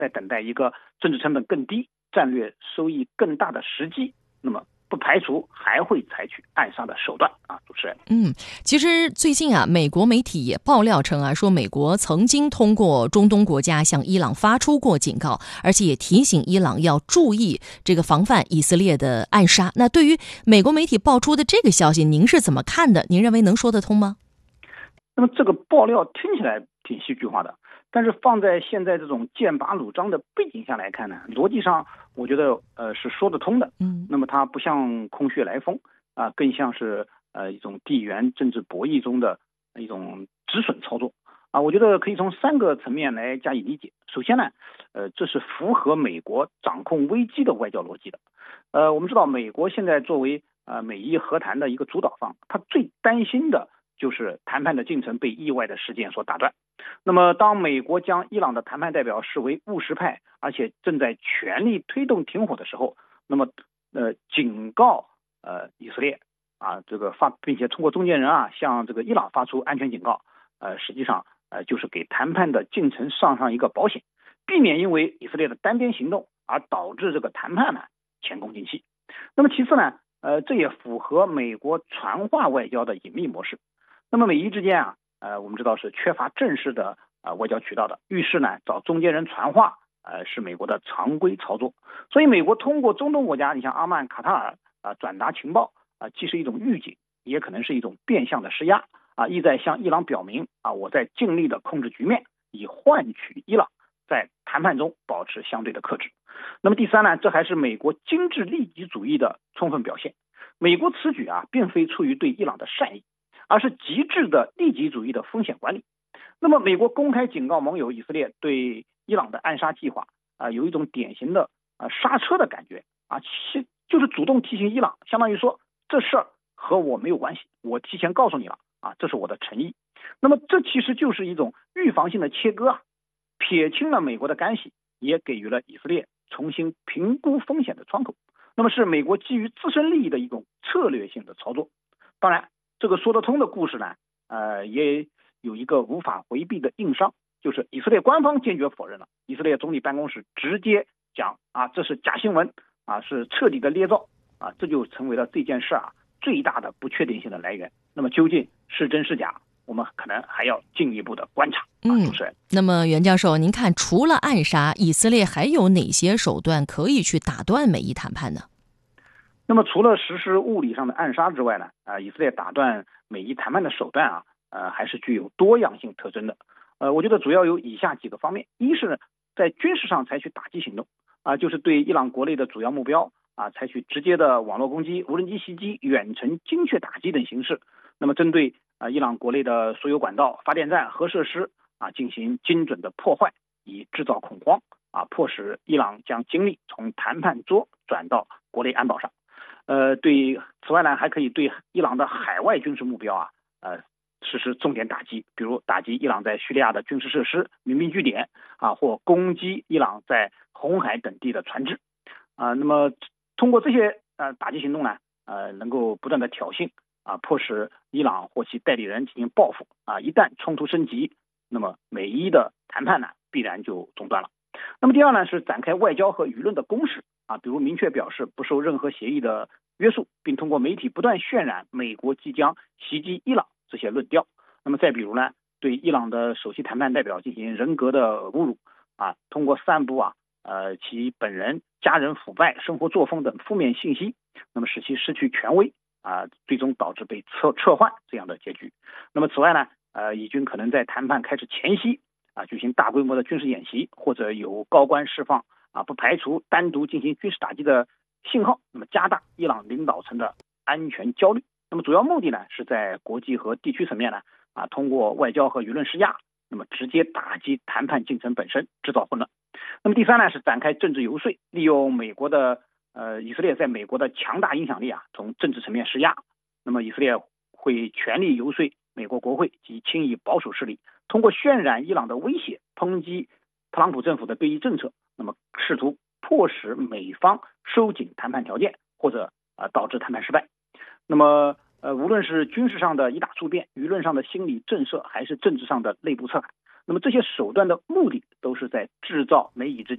在等待一个政治成本更低、战略收益更大的时机，那么不排除还会采取暗杀的手段啊，主持人。 其实最近美国媒体也爆料称说美国曾经通过中东国家向伊朗发出过警告，而且也提醒伊朗要注意这个防范以色列的暗杀。那对于美国媒体爆出的这个消息，您是怎么看的？您认为能说得通吗？ 那么这个爆料听起来挺戏剧化的，但是放在现在这种剑拔弩张的背景下来看呢，逻辑上我觉得是说得通的。那么它不像空穴来风更像是一种地缘政治博弈中的一种止损操作我觉得可以从3个层面来加以理解。首先呢，这是符合美国掌控危机的外交逻辑的。我们知道美国现在作为美伊和谈的一个主导方，他最担心的就是谈判的进程被意外的事件所打断。那么当美国将伊朗的谈判代表视为务实派，而且正在全力推动停火的时候，那么警告以色列并且通过中间人向这个伊朗发出安全警告，实际上就是给谈判的进程上一个保险，避免因为以色列的单边行动而导致这个谈判呢前功尽弃。那么其次呢，这也符合美国传话外交的隐秘模式。那么美伊之间我们知道是缺乏正式的外交渠道的，于是呢找中间人传话是美国的常规操作。所以美国通过中东国家，你像阿曼、卡塔尔转达情报既是一种预警，也可能是一种变相的施压意在向伊朗表明我在尽力的控制局面，以换取伊朗在谈判中保持相对的克制。那么第三呢，这还是美国精致利己主义的充分表现。美国此举并非出于对伊朗的善意，而是极致的利己主义的风险管理。那么美国公开警告盟友以色列对伊朗的暗杀计划有一种典型的刹车的感觉就是主动提醒伊朗，相当于说这事儿和我没有关系，我提前告诉你了这是我的诚意。那么这其实就是一种预防性的切割撇清了美国的干系，也给予了以色列重新评估风险的窗口。那么是美国基于自身利益的一种策略性的操作。当然这个说得通的故事呢也有一个无法回避的硬伤，就是以色列官方坚决否认了，以色列总理办公室直接讲这是假新闻是彻底的捏造这就成为了这件事最大的不确定性的来源。那么究竟是真是假，我们可能还要进一步的观察主持人。 那么袁教授，您看除了暗杀，以色列还有哪些手段可以去打断美伊谈判呢？ 那么除了实施物理上的暗杀之外呢以色列打断美伊谈判的手段还是具有多样性特征的。我觉得主要有以下几个方面。一是在军事上采取打击行动就是对伊朗国内的主要目标采取直接的网络攻击、无人机袭击、远程精确打击等形式。那么针对伊朗国内的所有管道、发电站、核设施进行精准的破坏，以制造恐慌迫使伊朗将精力从谈判桌转到国内安保上。此外呢，还可以对伊朗的海外军事目标实施重点打击，比如打击伊朗在叙利亚的军事设施、民兵据点或攻击伊朗在红海等地的船只那么通过这些打击行动呢能够不断的挑衅迫使伊朗或其代理人进行报复一旦冲突升级，那么美伊的谈判呢必然就中断了。那么第二呢，是展开外交和舆论的攻势比如明确表示不受任何协议的约束，并通过媒体不断渲染美国即将袭击伊朗这些论调。那么再比如呢，对伊朗的首席谈判代表进行人格的侮辱通过散布其本人、家人腐败、生活作风等负面信息，那么使其失去权威最终导致被撤换这样的结局。那么此外呢以军可能在谈判开始前夕举行大规模的军事演习，或者有高官释放不排除单独进行军事打击的信号，那么加大伊朗领导层的安全焦虑。那么主要目的呢是在国际和地区层面呢通过外交和舆论施压，那么直接打击谈判进程本身，制造混乱。那么第三呢，是展开政治游说，利用以色列在美国的强大影响力从政治层面施压。那么以色列会全力游说美国国会及亲以保守势力，通过渲染伊朗的威胁，抨击特朗普政府的对伊政策，那么试图迫使美方收紧谈判条件，或者导致谈判失败。那么无论是军事上的以打促变，舆论上的心理震慑，还是政治上的内部策反，那么这些手段的目的都是在制造美以之间